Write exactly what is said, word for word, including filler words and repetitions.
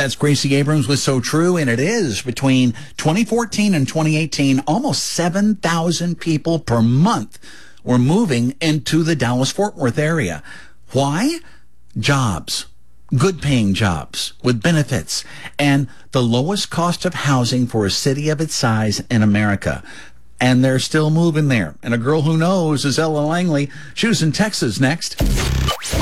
That's Gracie Abrams with So True, and it is between twenty fourteen and twenty eighteen, almost seven thousand people per month were moving into the Dallas-Fort Worth area. Why? Jobs. Good-paying jobs with benefits and the lowest cost of housing for a city of its size in America. And they're still moving there. And a girl who knows is Ella Langley. She was in Texas next.